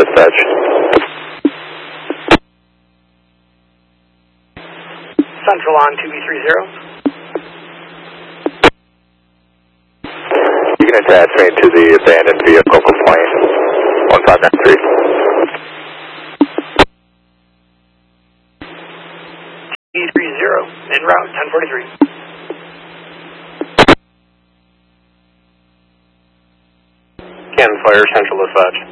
dispatch. Central on 2B30. You can attach me to the abandoned vehicle complaint, 1593. B30, en route, 1043. Cannon Fire, Central Dispatch.